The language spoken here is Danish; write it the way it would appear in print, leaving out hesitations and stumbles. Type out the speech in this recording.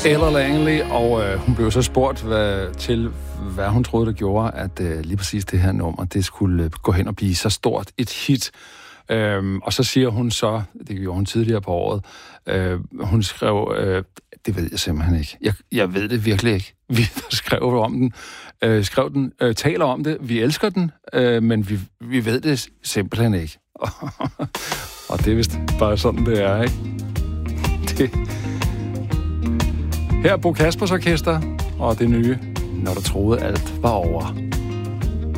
Ella Langley, og hun blev så spurgt hvad hun troede, det gjorde, at lige præcis det her nummer, det skulle gå hen og blive så stort et hit. Og så siger hun så, det gjorde hun tidligere på året, hun skrev, det ved jeg simpelthen ikke. Jeg ved det virkelig ikke. Vi skrev om den, taler om det, vi elsker den, men vi ved det simpelthen ikke. Og det er vist bare sådan, det er, ikke? Her er Bo Kaspers Orkester, og det nye, Når du troede alt var over.